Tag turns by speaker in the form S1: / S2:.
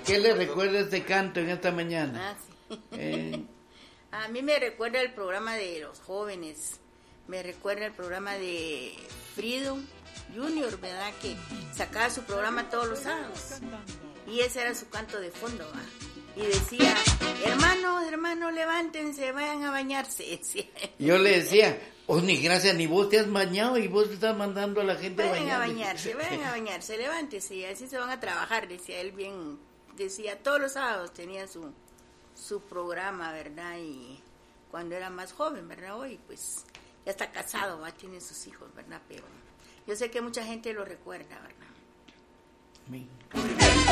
S1: ¿Qué le recuerda este canto en esta mañana?
S2: Sí. A mí me recuerda el programa de los jóvenes, me recuerda el programa de Freedom Junior, ¿verdad? Que sacaba su programa todos los sábados. Y ese era su canto de fondo, ¿va? Y decía, hermanos, levántense, vayan a bañarse. Decía.
S1: Yo le decía, ni gracias, ni vos te has bañado y vos te estás mandando a la gente
S2: vayan a bañarse, levántese, y así se van a trabajar, decía él bien, decía, todos los sábados tenía su programa, ¿verdad? Y cuando era más joven, ¿verdad? Hoy, pues, ya está casado, ¿va? Tiene sus hijos, ¿verdad? Pero yo sé que mucha gente lo recuerda, ¿verdad?
S1: Sí.